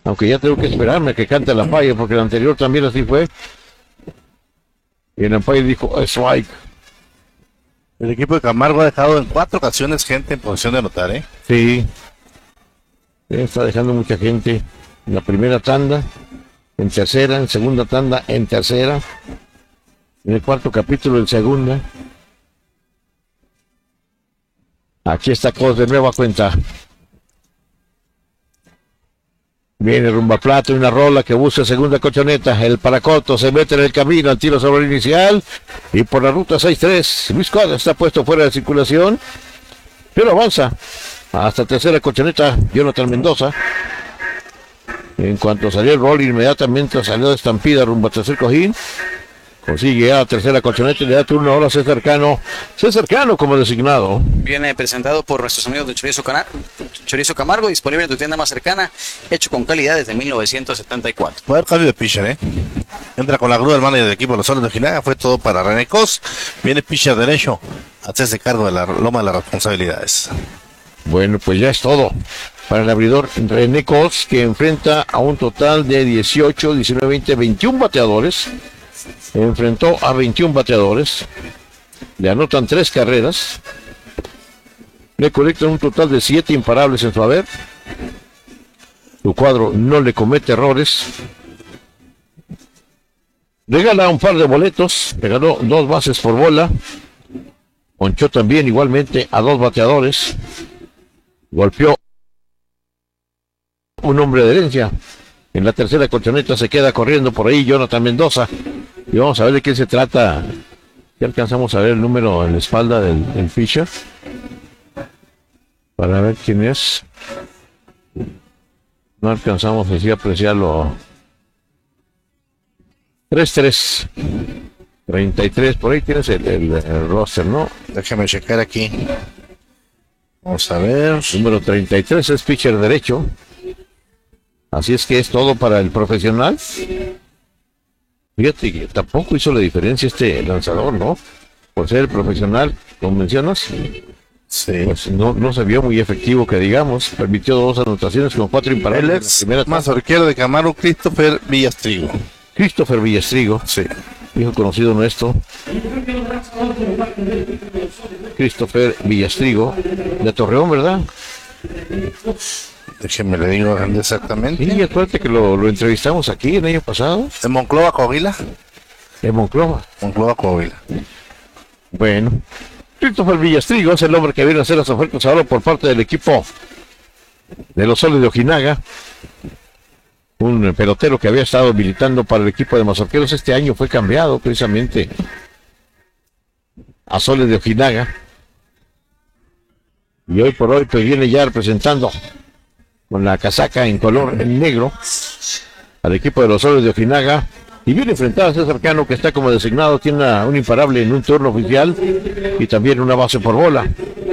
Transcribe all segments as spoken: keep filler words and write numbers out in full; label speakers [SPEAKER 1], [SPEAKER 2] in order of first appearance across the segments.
[SPEAKER 1] Aunque ya tengo que esperarme a que cante el umpire, porque el anterior también así fue. Y el umpire dijo, strike.
[SPEAKER 2] El equipo de Camargo ha dejado en cuatro ocasiones gente en posición de anotar, ¿eh?
[SPEAKER 1] Sí. Está dejando mucha gente en la primera tanda, en tercera, en segunda tanda, en tercera. En el cuarto capítulo, en segunda. Aquí está Cos de nueva cuenta. Viene rumba plato y una rola que busca segunda colchoneta. El Paracoto se mete en el camino al tiro sobre el inicial. Y por la ruta seis tres, Luis Cos está puesto fuera de circulación. Pero avanza hasta tercera colchoneta, Jonathan Mendoza. En cuanto salió el rol, inmediatamente salió de estampida rumbo a tercer cojín. Consigue a la tercera colchoneta y le da turno ahora a César Cano. César Cano como designado.
[SPEAKER 3] Viene presentado por nuestros amigos de Chorizo, Cana Chorizo Camargo, disponible en tu tienda más cercana, hecho con calidad desde mil novecientos setenta y cuatro.
[SPEAKER 2] Puede haber cambio de pitcher, ¿eh? Entra con la grúa el manager del equipo de los Soles de Ojinaga, fue todo para René Cos. Viene pitcher derecho a hacerse cargo de la loma de las responsabilidades.
[SPEAKER 1] Bueno, pues ya es todo para el abridor René Cos, que enfrenta a un total de dieciocho, diecinueve, veinte, veintiún bateadores. Enfrentó a veintiún bateadores. Le anotan tres carreras. Le colectan un total de siete imparables en su haber. Su cuadro no le comete errores. Regala un par de boletos. Regaló dos bases por bola. Ponchó también igualmente a dos bateadores. Golpeó un hombre de herencia. En la tercera colchoneta se queda corriendo por ahí Jonathan Mendoza. Y vamos a ver de qué se trata. Ya alcanzamos a ver el número en la espalda del, del pitcher. Para ver quién es. No alcanzamos ni siquiera a apreciarlo. treinta y tres. treinta y tres. Por ahí tienes el, el, el roster, ¿no?
[SPEAKER 2] Déjame checar aquí. Vamos a ver.
[SPEAKER 1] Número treinta y tres es pitcher derecho. Así es que es todo para el profesional. Fíjate que tampoco hizo la diferencia este lanzador, ¿no? Por ser el profesional, como mencionas.
[SPEAKER 2] Sí.
[SPEAKER 1] Pues no, no se vio muy efectivo, que digamos. Permitió dos anotaciones con cuatro imparables.
[SPEAKER 2] Él es más izquierdo de Camargo, Christopher Villastrigo.
[SPEAKER 1] Christopher Villastrigo.
[SPEAKER 2] Sí.
[SPEAKER 1] Hijo conocido nuestro. Christopher Villastrigo. De Torreón, ¿verdad?
[SPEAKER 2] Déjenme le digo exactamente.
[SPEAKER 1] Sí, acuérdate que lo, lo entrevistamos aquí el año pasado.
[SPEAKER 2] De Monclova, Coahuila.
[SPEAKER 1] De Monclova.
[SPEAKER 2] Monclova, Coahuila.
[SPEAKER 1] Bueno. Christopher Villastrigo es el hombre que viene a hacer las ofertas ahora por parte del equipo de los Soles de Ojinaga. Un pelotero que había estado militando para el equipo de Mazorqueros. Este año fue cambiado precisamente a Soles de Ojinaga. Y hoy por hoy pues viene ya representando con la casaca en color negro al equipo de los Soles de Ojinaga. Y viene enfrentado a César Cano, que está como designado, tiene una, un imparable en un turno oficial y también una base por bola.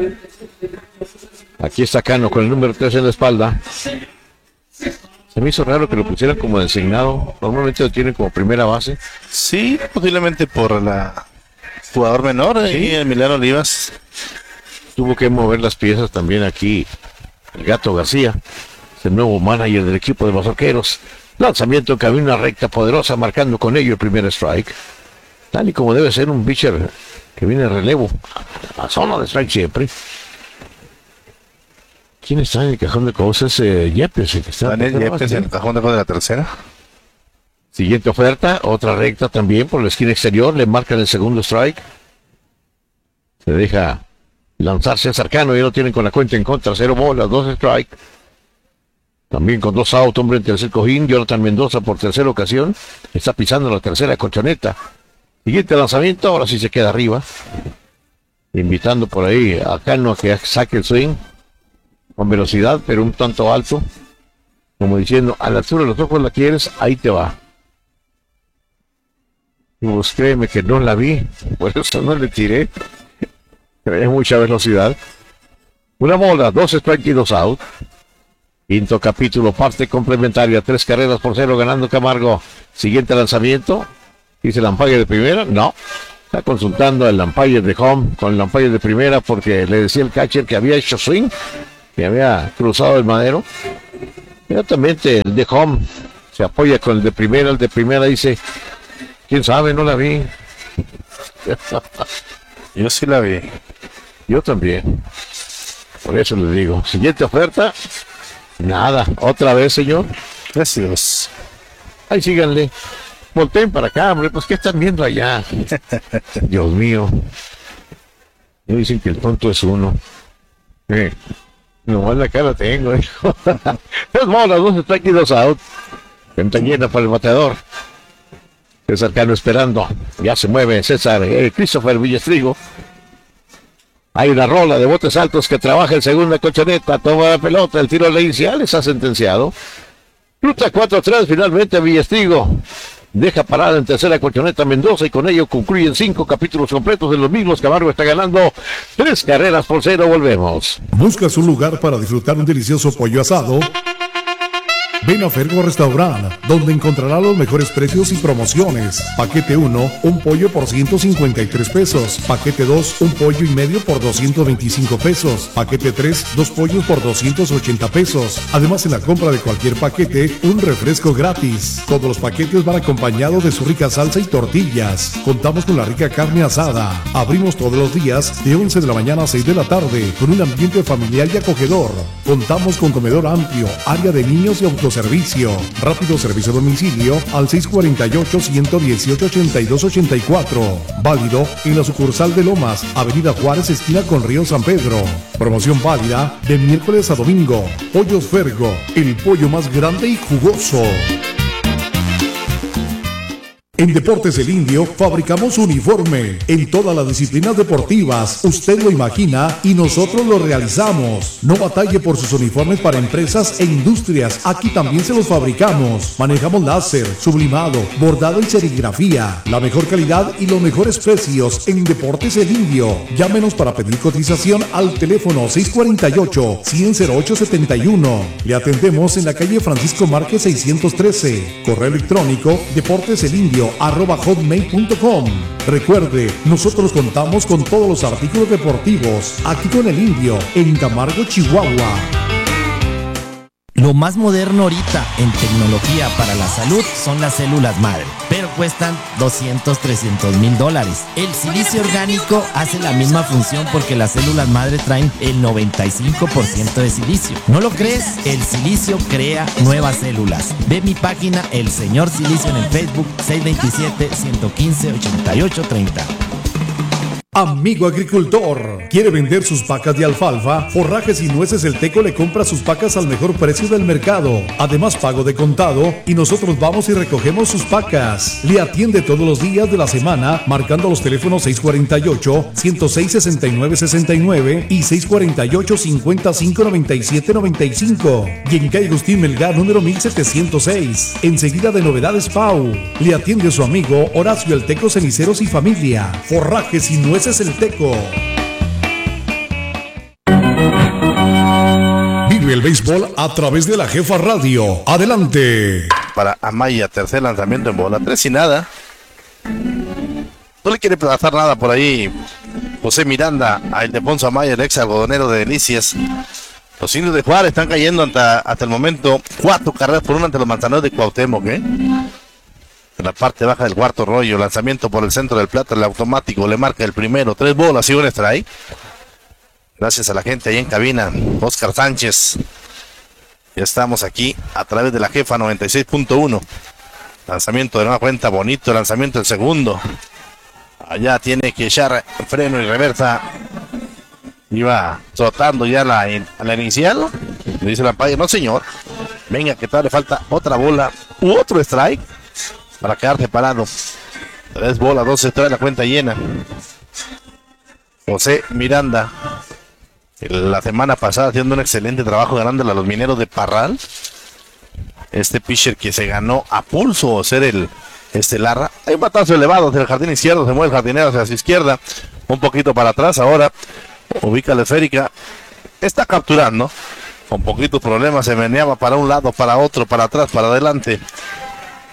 [SPEAKER 1] Aquí está Cano con el número tres en la espalda. Se me hizo raro que lo pusieran como designado. Normalmente lo tienen como primera base.
[SPEAKER 2] Sí, posiblemente por la jugador menor, ¿sí? Y Emiliano Olivas.
[SPEAKER 1] Tuvo que mover las piezas también aquí el Gato García, es el nuevo manager del equipo de Mazorqueros. Lanzamiento en camino, una recta poderosa, marcando con ello el primer strike. Tal y como debe ser un pitcher que viene en relevo. A zona de strike siempre. ¿Quién está en el cajón de cosas? Eh, Yepes, el que está.
[SPEAKER 2] Daniel Yepes en el cajón de cosas de la tercera.
[SPEAKER 1] Siguiente oferta, otra recta también por la esquina exterior. Le marcan el segundo strike. Se deja lanzarse a Cercano, ya lo tienen con la cuenta en contra. Cero bolas, dos strike. También con dos outs, hombre en tercer cojín. Jonathan Mendoza por tercera ocasión. Está pisando la tercera colchoneta. Siguiente lanzamiento, ahora sí se queda arriba. Invitando por ahí a Cano a que saque el swing. Con velocidad, pero un tanto alto. Como diciendo, a la altura de los ojos la quieres, ahí te va. Pues créeme que no la vi, por eso no le tiré. Es mucha velocidad. Una bola, dos strike y dos out. Quinto capítulo, parte complementaria, tres carreras por cero, ganando Camargo. Siguiente lanzamiento. Dice el umpire de primera, no. Está consultando el umpire de home con el umpire de primera porque le decía el catcher que había hecho swing, que había cruzado el madero. Inmediatamente el de home se apoya con el de primera. El de primera dice, quién sabe, no la vi.
[SPEAKER 2] Yo sí la vi.
[SPEAKER 1] Yo también. Por eso les digo, siguiente oferta. Nada, otra vez, señor.
[SPEAKER 2] Gracias.
[SPEAKER 1] Ahí síganle. Volteen para acá, hombre, pues ¿qué están viendo allá? Dios mío. Me dicen que el tonto es uno. Eh, nomás la cara tengo, hijo. Es bola, dos strike y dos out. Venta llena para el bateador. César Cano esperando. Ya se mueve César. Eh, Christopher Villestrigo. Hay una rola de botes altos que trabaja en segunda colchoneta. Toma la pelota. El tiro inicial está sentenciado. Ruta cuatro tres. Finalmente Villestrigo deja parada en tercera colchoneta Mendoza y con ello concluyen cinco capítulos completos de los mismos. Camargo está ganando tres carreras por cero. Volvemos.
[SPEAKER 4] ¿Buscas un lugar para disfrutar un delicioso pollo asado? Ven a Fergo Restaurant, donde encontrará los mejores precios y promociones. Paquete uno, un pollo por ciento cincuenta y tres pesos. Paquete dos, un pollo y medio por doscientos veinticinco pesos. Paquete tres, dos pollos por doscientos ochenta pesos. Además, en la compra de cualquier paquete, un refresco gratis. Todos los paquetes van acompañados de su rica salsa y tortillas. Contamos con la rica carne asada. Abrimos todos los días de once de la mañana a seis de la tarde, con un ambiente familiar y acogedor. Contamos con comedor amplio, área de niños y autoservicio. Rápido servicio a domicilio al seis cuatro ocho, uno uno ocho, ocho dos ocho cuatro. Válido en la sucursal de Lomas, Avenida Juárez, esquina con Río San Pedro. Promoción válida de miércoles a domingo. Pollos Fergo, el pollo más grande y jugoso. En Deportes El Indio fabricamos uniforme en todas las disciplinas deportivas. Usted lo imagina y nosotros lo realizamos. No batalle por sus uniformes para empresas e industrias. Aquí también se los fabricamos. Manejamos láser, sublimado, bordado y serigrafía. La mejor calidad y los mejores precios en Deportes El Indio. Llámenos para pedir cotización al teléfono seis cuatro ocho, uno cero ocho siete uno. Le atendemos en la calle Francisco Márquez seiscientos trece. Correo electrónico deporteselindio arroba hotmail punto com. Recuerde, nosotros contamos con todos los artículos deportivos aquí con El Indio en Camargo, Chihuahua.
[SPEAKER 5] Lo más moderno ahorita en tecnología para la salud son las células madre, pero cuestan doscientos, trescientos mil dólares. El silicio orgánico hace la misma función porque las células madre traen el noventa y cinco por ciento de silicio. ¿No lo crees? El silicio crea nuevas células. Ve mi página El Señor Silicio en el Facebook seis dos siete, uno uno cinco, ocho ocho tres cero.
[SPEAKER 4] Amigo agricultor, ¿quiere vender sus pacas de alfalfa? Forrajes y Nueces El Teco le compra sus pacas al mejor precio del mercado. Además, pago de contado y nosotros vamos y recogemos sus pacas. Le atiende todos los días de la semana marcando los teléfonos seis cuatro ocho, uno cero seis, seis nueve seis nueve y seis cuatro ocho, cinco cinco, nueve siete nueve cinco. Y en calle Agustín Melgar, número mil setecientos seis. Enseguida de Novedades Pau. Le atiende su amigo Horacio El Teco Ceniceros y Familia. Forrajes y Nueces es El Teco. Vive el béisbol a través de la Jefa Radio. Adelante.
[SPEAKER 2] Para Amaya, tercer lanzamiento en bola, tres y nada. No le quiere pasar nada por ahí José Miranda a Ildefonso Amaya, el ex algodonero de Delicias. Los Indios de Juárez están cayendo hasta, hasta el momento cuatro carreras por una ante los Manzaneros de Cuauhtémoc, ¿eh? En la parte baja del cuarto rollo, lanzamiento por el centro del plato, el automático le marca el primero, tres bolas y un strike. Gracias a la gente ahí en cabina, Oscar Sánchez. Ya estamos aquí a través de la Jefa noventa y seis punto uno. Lanzamiento de nueva cuenta, bonito lanzamiento el segundo. Allá tiene que echar freno y reversa. Iba trotando ya la, la inicial. Le dice la paya, no señor. Venga que todavía le falta otra bola u otro strike para quedarse parado. Tres bolas, dos strikes, la cuenta llena. José Miranda, la semana pasada haciendo un excelente trabajo ganándole a los Mineros de Parral. Este pitcher que se ganó a pulso ser el estelar. Hay un batazo elevado hacia el jardín izquierdo, se mueve el jardinero hacia su izquierda, un poquito para atrás, ahora ubica la esférica, está capturando, con poquitos problemas, se meneaba para un lado, para otro, para atrás, para adelante.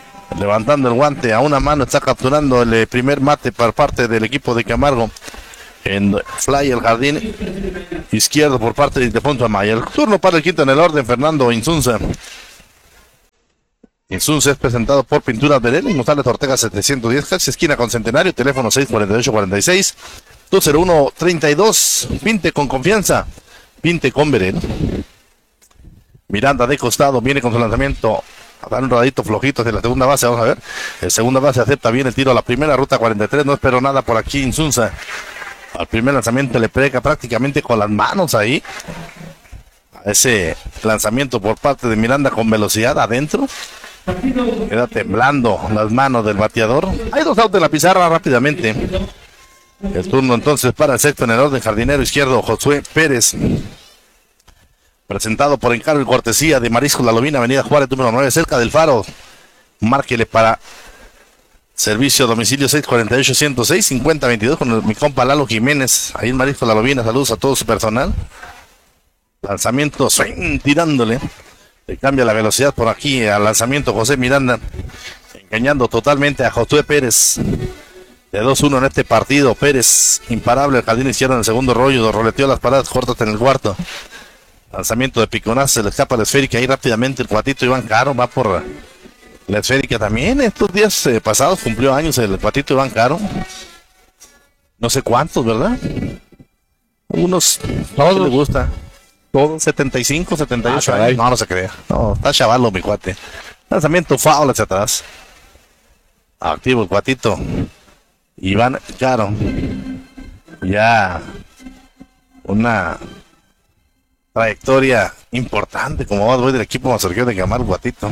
[SPEAKER 2] Levantando el guante a una mano, está capturando el primer mate por parte del equipo de Camargo. En fly el jardín izquierdo por parte de Ildefonso Amaya. El turno para el quinto en el orden, Fernando Insunza. Insunza es presentado por Pinturas Verel y González Ortega setecientos diez, casi esquina con Centenario, teléfono seis cuatro ocho cuatro seis dos cero uno treinta y dos. Pinte con confianza, pinte con Verel. Miranda de costado, viene con su lanzamiento a dar un rodadito flojito de la segunda base, vamos a ver. El segunda base acepta bien el tiro a la primera, ruta cuarenta y tres, no espero nada por aquí Insunza. Al primer lanzamiento le pega prácticamente con las manos ahí. A ese lanzamiento por parte de Miranda con velocidad adentro. Queda temblando las manos del bateador. Hay dos outs en la pizarra rápidamente. El turno entonces para el sexto en el orden, jardinero izquierdo Josué Pérez. Presentado por encargo y cortesía de Marisco La Lobina, avenida Juárez, número nueve, cerca del Faro. Márquele para servicio domicilio seis cuatro ocho, uno cero seis, cinco cero dos dos con el, mi compa Lalo Jiménez. Ahí en Marisco La Lobina, saludos a todo su personal. Lanzamiento, swing, tirándole. Le cambia la velocidad por aquí al lanzamiento José Miranda. Engañando totalmente a Josué Pérez. De dos uno en este partido. Pérez imparable, el jardín izquierdo en el segundo rollo. Roleteó las paradas cortas en el cuarto. Lanzamiento de piconazo, se le escapa la esférica ahí rápidamente. El cuatito Iván Caro va por la esférica también. Estos días eh, pasados cumplió años el cuatito Iván Caro. No sé cuántos, ¿verdad? Unos, todos le gusta. Todos, setenta y cinco, setenta y ocho
[SPEAKER 1] Ah,
[SPEAKER 2] años. No, no se crea. No, está chavalo mi cuate. Lanzamiento foul hacia atrás. Activo el cuatito Iván Caro. Ya una trayectoria importante como voy del equipo mazorquero de Camargo Guatito.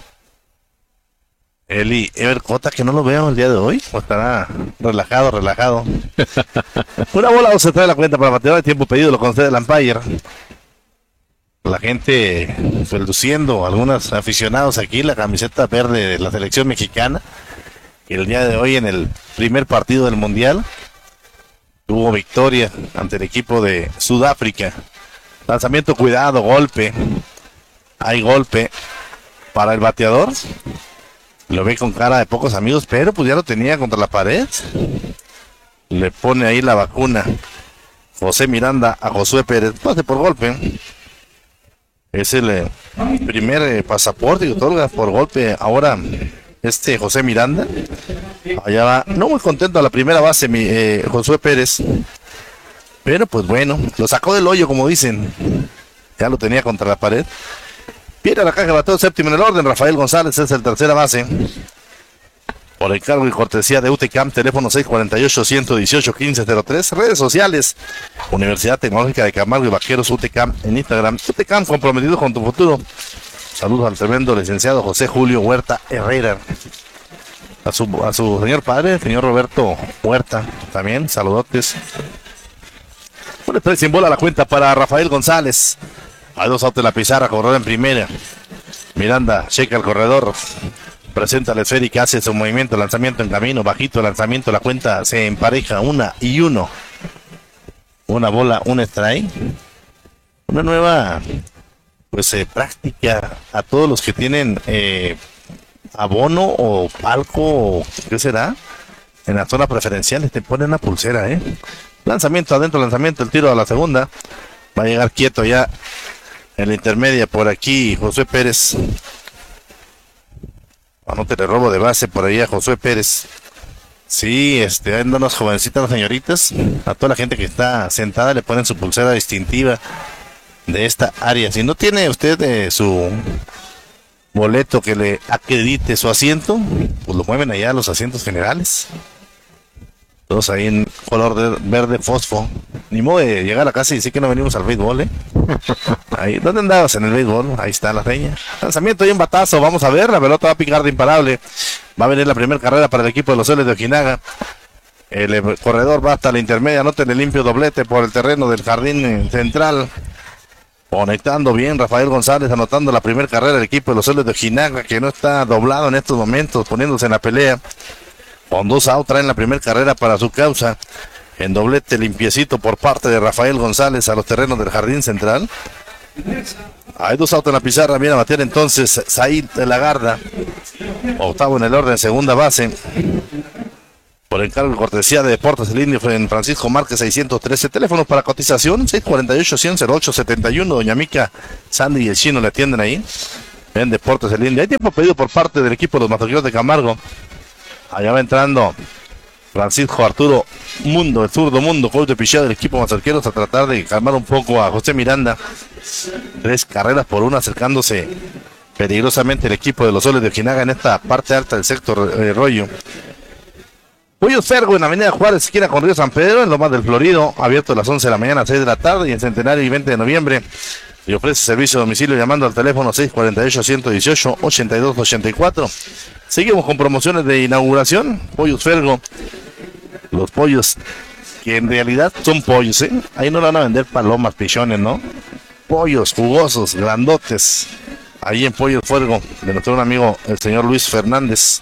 [SPEAKER 2] Eli Ever Cota, que no lo veo el día de hoy, o estará relajado, relajado. Una bola o se trae la cuenta para bateador de tiempo pedido, lo concede el umpire. La gente pues, luciendo, algunos aficionados aquí, la camiseta verde de la selección mexicana, que el día de hoy en el primer partido del Mundial tuvo victoria ante el equipo de Sudáfrica. Lanzamiento, cuidado, golpe. Hay golpe para el bateador. Lo ve con cara de pocos amigos, pero pues ya lo tenía contra la pared. Le pone ahí la vacuna José Miranda a Josué Pérez. Pase por golpe. Es el eh, primer eh, pasaporte que otorga por golpe ahora este José Miranda. Allá va, no muy contento a la primera base mi, eh, Josué Pérez. Pero pues bueno, lo sacó del hoyo como dicen. Ya lo tenía contra la pared. Viene a la caja de bateo séptimo en el orden. Rafael González es el tercera base. Por encargo y cortesía de U T C A M, teléfono seis cuatro ocho, uno uno ocho, uno cinco cero tres. Redes sociales, Universidad Tecnológica de Camargo y Vaqueros U T C A M en Instagram. U T C A M comprometido con tu futuro. Saludos al tremendo licenciado José Julio Huerta Herrera. A su, a su señor padre, el señor Roberto Huerta, también, saludotes. Pone tres sin bola la cuenta para Rafael González. Hay dos autos en la pizarra, corredor en primera. Miranda checa el corredor. Presenta la esférica, hace su movimiento, lanzamiento en camino, bajito lanzamiento, la cuenta se empareja, una y uno. Una bola, un strike. Una nueva, pues, eh, práctica a todos los que tienen eh, abono o palco, o ¿qué será? En la zona preferencial, te ponen una pulsera, ¿eh? Lanzamiento adentro, lanzamiento, el tiro a la segunda. Va a llegar quieto ya en la intermedia por aquí Josué Pérez. Anote el robo de base por ahí a Josué Pérez. Sí, este, andan unas jovencitas, las señoritas. A toda la gente que está sentada le ponen su pulsera distintiva de esta área. Si no tiene usted eh, su boleto que le acredite su asiento, pues lo mueven allá a los asientos generales. Todos ahí en color de verde fosfo. Ni modo de llegar a la casa y decir que no venimos al béisbol, ¿eh? Ahí, ¿dónde andabas en el béisbol? Ahí está la reña. Lanzamiento y un batazo, vamos a ver, la pelota va a picar de imparable. Va a venir la primera carrera para el equipo de los Soles de Ojinaga. El, el corredor va hasta la intermedia, anótenle limpio doblete por el terreno del jardín central. Conectando bien Rafael González, anotando la primera carrera del equipo de los Soles de Ojinaga, que no está doblado en estos momentos, poniéndose en la pelea. Con dos outs traen la primera carrera para su causa. En doblete limpiecito por parte de Rafael González a los terrenos del jardín central. Hay dos outs en la pizarra. Viene a batear entonces Said de la Garda. Octavo en el orden, segunda base. Por encargo y cortesía de Deportes El Indio en Francisco Márquez seiscientos trece. Teléfonos para cotización seis cuatro ocho, cien, cero ocho setenta y uno. Doña Mica, Sandy y el Chino le atienden ahí en Deportes El Indio. Hay tiempo pedido por parte del equipo de los Mazorqueros de Camargo. Allá va entrando Francisco Arturo Mundo, el zurdo Mundo, coach de picheo del equipo Mazorqueros, a tratar de calmar un poco a José Miranda. Tres carreras por una, acercándose peligrosamente el equipo de los Soles de Ojinaga en esta parte alta del sector eh, Rollo. Pollos Fergo en Avenida Juárez, esquina con Río San Pedro, en Lomas del Florido, abierto a las once de la mañana a seis de la tarde, y en Centenario y veinte de noviembre. Y ofrece servicio a domicilio llamando al teléfono seis cuatro ocho, uno uno ocho, ocho dos ocho cuatro. Seguimos con promociones de inauguración. Pollos Fergo, los pollos que en realidad son pollos, ¿eh? Ahí no van a vender palomas, pichones, ¿no? Pollos jugosos, grandotes. Ahí en Pollos Fergo, de nuestro amigo el señor Luis Fernández.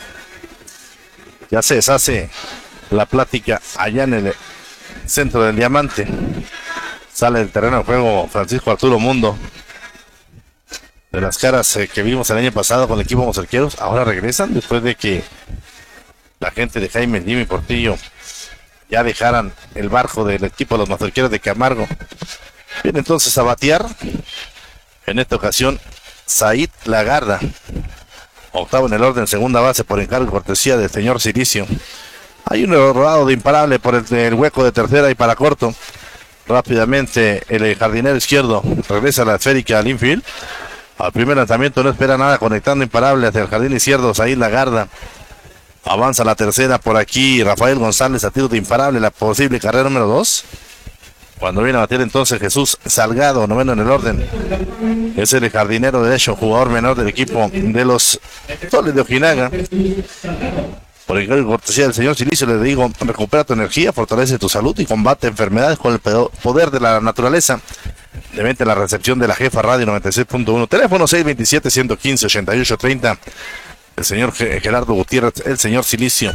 [SPEAKER 2] Ya se deshace la plática allá en el centro del Diamante. Sale del terreno de juego Francisco Arturo Mundo. De las caras eh, que vimos el año pasado con el equipo Mazorqueros, ahora regresan después de que la gente de Jaime Jimmy Portillo ya dejaran el barco del equipo de los Mazorqueros de Camargo. Viene entonces a batear. En esta ocasión, Said Lagarda. Octavo en el orden, segunda base por encargo y cortesía del señor Silicio. Hay un rodado de imparable por el, el hueco de tercera y para corto. Rápidamente el jardinero izquierdo regresa a la esférica al infield. Al primer lanzamiento no espera nada, conectando imparable hacia el jardín izquierdo, Said Lagarda. Avanza la tercera por aquí, Rafael González a tiro de imparable, la posible carrera número dos. Cuando viene a bater entonces Jesús Salgado, noveno en el orden. Es el jardinero derecho, jugador menor del equipo de los Soles de Ojinaga. Por el cortesía del señor Silicio le digo, recupera tu energía, fortalece tu salud y combate enfermedades con el poder de la naturaleza. De venta en la recepción de la Jefa Radio noventa y seis punto uno. Teléfono seis dos siete, uno uno cinco, ocho ocho tres cero. El señor Gerardo Gutiérrez, el señor Silicio.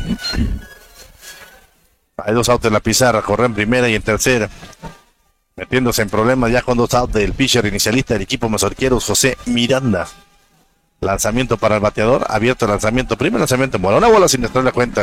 [SPEAKER 2] Hay dos autos en la pizarra, corre en primera y en tercera. Metiéndose en problemas ya con dos outs del pitcher inicialista del equipo Mazorqueros, José Miranda. Lanzamiento para el bateador, abierto el lanzamiento, primer lanzamiento en bola, una bola sin entrar la cuenta.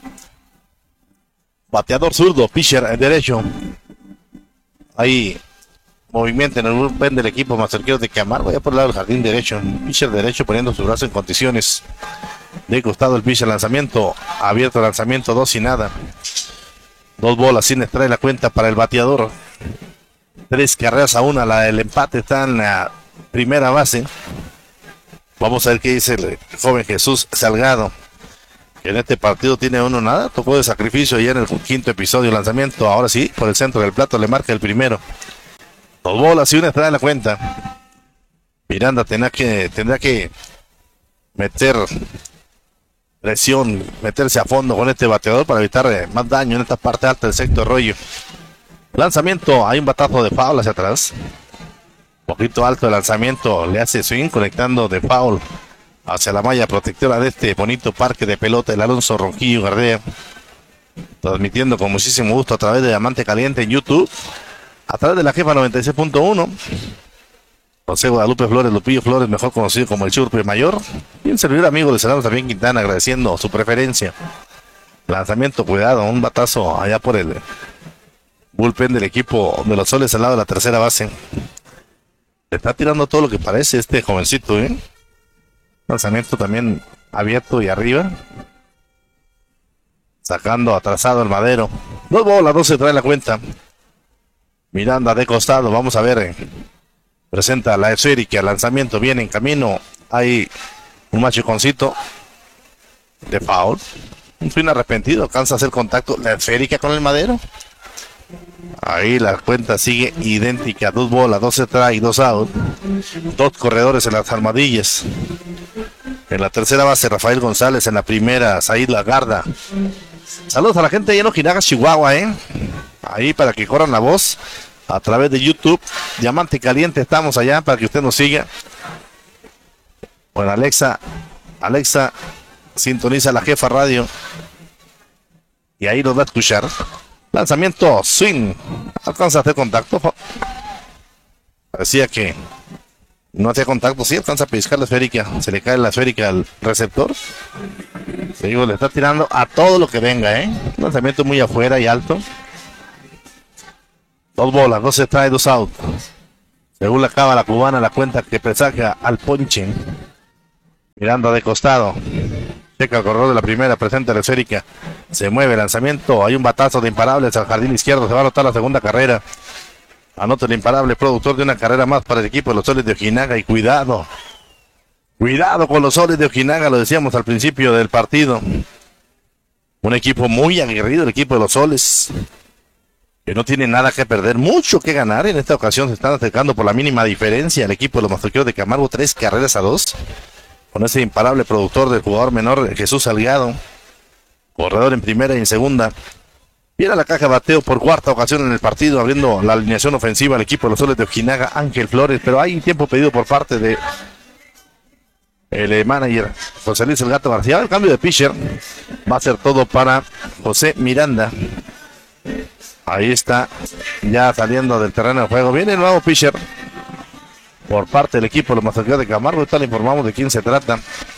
[SPEAKER 2] Bateador zurdo, pitcher derecho. Ahí movimiento en el bullpen del equipo Mazorqueros de Camargo, ya por el lado del jardín derecho. Pitcher derecho poniendo su brazo en condiciones. De costado el pitcher, lanzamiento, abierto el lanzamiento, dos y nada. Dos bolas sin extraer la cuenta para el bateador. Tres carreras a una, la del empate está en la primera base. Vamos a ver qué dice el joven Jesús Salgado. Que en este partido tiene uno nada, tocó de sacrificio ya en el quinto episodio, lanzamiento, ahora sí, por el centro del plato le marca el primero. Dos bolas y una extrae la cuenta. Miranda tendrá que, tendrá que meter presión, meterse a fondo con este bateador para evitar eh, más daño en esta parte alta del sector rollo. Lanzamiento, hay un batazo de foul hacia atrás. Un poquito alto el lanzamiento, le hace swing conectando de foul hacia la malla protectora de este bonito parque de pelota, el Alonso Ronquillo Gardea. Transmitiendo con muchísimo gusto a través de Diamante Caliente en YouTube, a través de la Jefa noventa y seis punto uno. José Guadalupe Flores, Lupillo Flores, mejor conocido como el Churpe Mayor. Y un servidor amigo de Senado también Quintana, agradeciendo su preferencia. Lanzamiento, cuidado, un batazo allá por el bullpen del equipo de los Soles al lado de la tercera base. Le está tirando todo lo que parece este jovencito, ¿eh? Lanzamiento también abierto y arriba. Sacando atrasado el Madero. Dos bolas, dos se trae la cuenta. Miranda de costado, vamos a ver. Eh. Presenta la esférica, lanzamiento viene en camino. Hay un machuconcito de foul. Un fin arrepentido, alcanza a hacer contacto. La esférica con el Madero. Ahí la cuenta sigue idéntica. Dos bolas, dos se trae, dos out. Dos corredores en las almohadillas. En la tercera base, Rafael González. En la primera, Said Lagarda. Saludos a la gente de Ojinaga, Chihuahua, ¿eh? Ahí para que corran la voz a través de YouTube. Diamante Caliente, estamos allá para que usted nos siga. Bueno, Alexa, Alexa, sintoniza la Jefa Radio. Y ahí nos va a escuchar. Lanzamiento, swing. Alcanza a hacer contacto. Parecía que No hacía contacto, sí alcanza a piscar la esférica. Se le cae la esférica al receptor. Te digo, le está tirando a todo lo que venga, ¿eh? Un lanzamiento muy afuera y alto. Dos bolas, dos se trae, dos out. Según la acaba la cubana, la cuenta que presagia al ponche. Miranda de costado. Checa el corredor de la primera, presenta la esférica. Se mueve el lanzamiento. Hay un batazo de imparables al jardín izquierdo. Se va a anotar la segunda carrera. Anota el imparable, productor de una carrera más para el equipo de los Soles de Ojinaga. Y cuidado. Cuidado con los Soles de Ojinaga, lo decíamos al principio del partido. Un equipo muy aguerrido, el equipo de los Soles. Que no tiene nada que perder, mucho que ganar. En esta ocasión se están acercando por la mínima diferencia al equipo de los Mazorqueros de Camargo. Tres carreras a dos. Con ese imparable productor del jugador menor Jesús Salgado. Corredor en primera y en segunda. Viene a la caja de bateo por cuarta ocasión en el partido, abriendo la alineación ofensiva al equipo de los Soles de Ojinaga, Ángel Flores, pero hay tiempo pedido por parte de el manager José Luis El Gato García. El cambio de pitcher va a ser todo para José Miranda. Ahí está, ya saliendo del terreno de juego. Viene el nuevo pitcher por parte del equipo de los Mazorqueros de Camargo. Ahorita le informamos de quién se trata.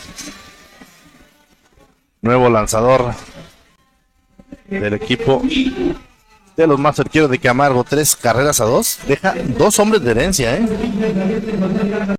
[SPEAKER 2] Nuevo lanzador del equipo de los Mazorqueros de Camargo. Tres carreras a dos. Deja dos hombres de herencia, ¿eh?